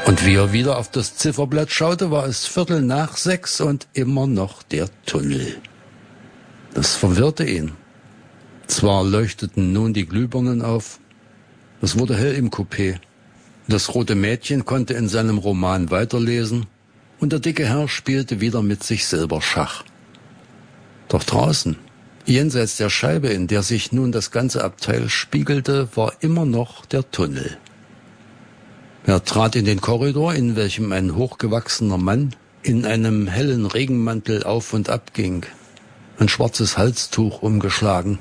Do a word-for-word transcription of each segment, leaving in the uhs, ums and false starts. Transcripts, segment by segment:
Und wie er wieder auf das Zifferblatt schaute, war es Viertel nach sechs und immer noch der Tunnel. Das verwirrte ihn. Zwar leuchteten nun die Glühbirnen auf, es wurde hell im Coupé. Das rote Mädchen konnte in seinem Roman weiterlesen und der dicke Herr spielte wieder mit sich selber Schach. Doch draußen, jenseits der Scheibe, in der sich nun das ganze Abteil spiegelte, war immer noch der Tunnel. Er trat in den Korridor, in welchem ein hochgewachsener Mann in einem hellen Regenmantel auf und ab ging, ein schwarzes Halstuch umgeschlagen.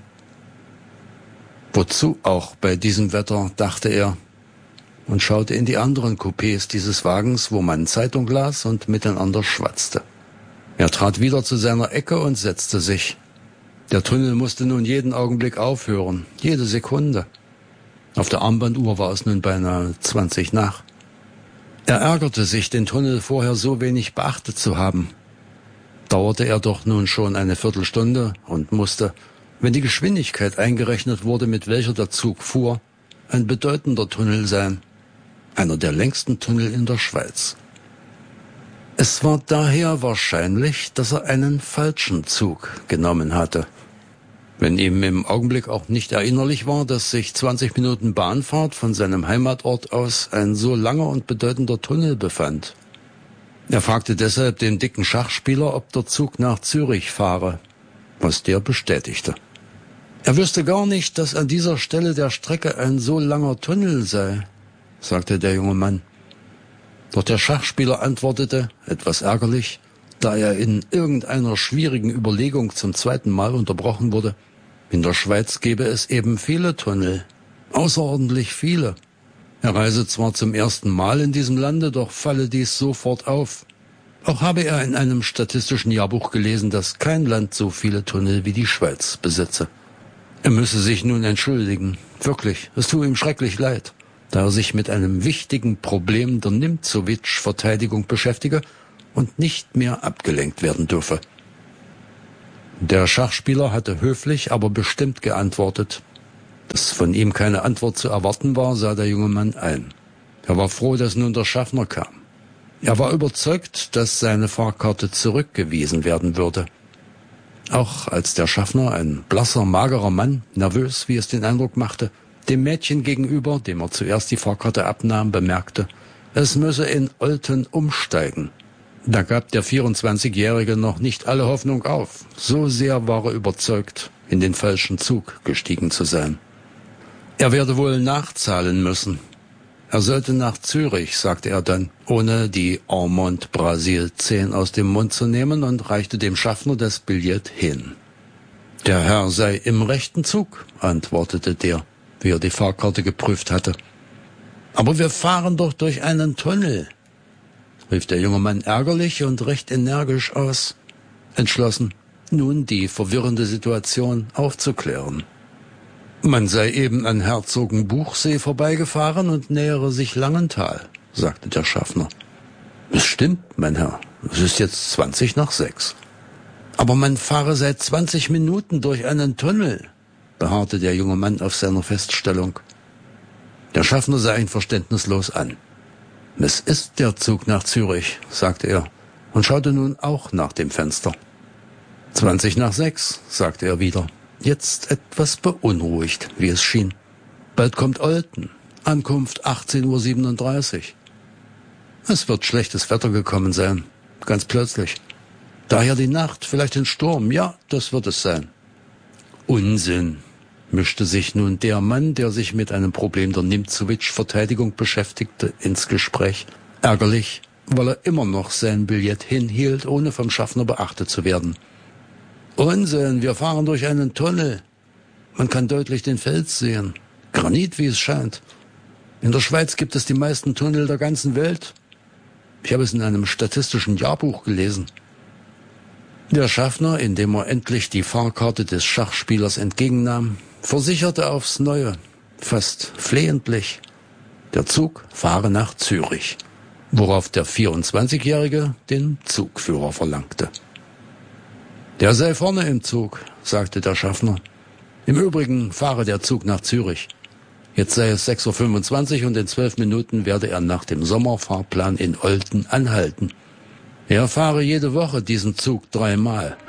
Wozu auch bei diesem Wetter, dachte er, und schaute in die anderen Coupés dieses Wagens, wo man Zeitung las und miteinander schwatzte. Er trat wieder zu seiner Ecke und setzte sich. Der Tunnel musste nun jeden Augenblick aufhören, jede Sekunde. Auf der Armbanduhr war es nun beinahe zwanzig nach. Er ärgerte sich, den Tunnel vorher so wenig beachtet zu haben. Dauerte er doch nun schon eine Viertelstunde und musste, wenn die Geschwindigkeit eingerechnet wurde, mit welcher der Zug fuhr, ein bedeutender Tunnel sein, einer der längsten Tunnel in der Schweiz. Es war daher wahrscheinlich, dass er einen falschen Zug genommen hatte. Wenn ihm im Augenblick auch nicht erinnerlich war, dass sich zwanzig Minuten Bahnfahrt von seinem Heimatort aus ein so langer und bedeutender Tunnel befand. Er fragte deshalb den dicken Schachspieler, ob der Zug nach Zürich fahre, was der bestätigte. Er wüsste gar nicht, dass an dieser Stelle der Strecke ein so langer Tunnel sei, sagte der junge Mann. Doch der Schachspieler antwortete, etwas ärgerlich, da er in irgendeiner schwierigen Überlegung zum zweiten Mal unterbrochen wurde, in der Schweiz gebe es eben viele Tunnel, außerordentlich viele. Er reise zwar zum ersten Mal in diesem Lande, doch falle dies sofort auf. Auch habe er in einem statistischen Jahrbuch gelesen, dass kein Land so viele Tunnel wie die Schweiz besitze. Er müsse sich nun entschuldigen. Wirklich, es tue ihm schrecklich leid, da er sich mit einem wichtigen Problem der Nimzowitsch-Verteidigung beschäftige und nicht mehr abgelenkt werden dürfe. Der Schachspieler hatte höflich, aber bestimmt geantwortet. Dass von ihm keine Antwort zu erwarten war, sah der junge Mann ein. Er war froh, dass nun der Schaffner kam. Er war überzeugt, dass seine Fahrkarte zurückgewiesen werden würde. Auch als der Schaffner, ein blasser, magerer Mann, nervös, wie es den Eindruck machte, dem Mädchen gegenüber, dem er zuerst die Fahrkarte abnahm, bemerkte, es müsse in Olten umsteigen. Da gab der vierundzwanzigjährige noch nicht alle Hoffnung auf. So sehr war er überzeugt, in den falschen Zug gestiegen zu sein. Er werde wohl nachzahlen müssen. Er sollte nach Zürich, sagte er dann, ohne die Ormond Brasil zehn aus dem Mund zu nehmen, und reichte dem Schaffner das Billett hin. Der Herr sei im rechten Zug, antwortete der, wie er die Fahrkarte geprüft hatte. Aber wir fahren doch durch einen Tunnel, rief der junge Mann ärgerlich und recht energisch aus, entschlossen, nun die verwirrende Situation aufzuklären. Man sei eben an Herzogenbuchsee vorbeigefahren und nähere sich Langenthal, sagte der Schaffner. Es stimmt, mein Herr, es ist jetzt zwanzig nach sechs. Aber man fahre seit zwanzig Minuten durch einen Tunnel, beharrte der junge Mann auf seiner Feststellung. Der Schaffner sah ihn verständnislos an. Es ist der Zug nach Zürich, sagte er und schaute nun auch nach dem Fenster. Zwanzig nach sechs, sagte er wieder, jetzt etwas beunruhigt, wie es schien. Bald kommt Olten, Ankunft achtzehn Uhr siebenunddreißig. Es wird schlechtes Wetter gekommen sein, ganz plötzlich. Daher die Nacht, vielleicht ein Sturm, ja, das wird es sein. Unsinn, mischte sich nun der Mann, der sich mit einem Problem der Nimzowitsch-Verteidigung beschäftigte, ins Gespräch. Ärgerlich, weil er immer noch sein Billett hinhielt, ohne vom Schaffner beachtet zu werden. Unsinn, wir fahren durch einen Tunnel. Man kann deutlich den Fels sehen. Granit, wie es scheint. In der Schweiz gibt es die meisten Tunnel der ganzen Welt. Ich habe es in einem statistischen Jahrbuch gelesen. Der Schaffner, indem er endlich die Fahrkarte des Schachspielers entgegennahm, versicherte aufs Neue, fast flehentlich, der Zug fahre nach Zürich, worauf der vierundzwanzigjährige den Zugführer verlangte. Der sei vorne im Zug, sagte der Schaffner. Im Übrigen fahre der Zug nach Zürich. Jetzt sei es sechs Uhr fünfundzwanzig und in zwölf Minuten werde er nach dem Sommerfahrplan in Olten anhalten. Er fahre jede Woche diesen Zug dreimal.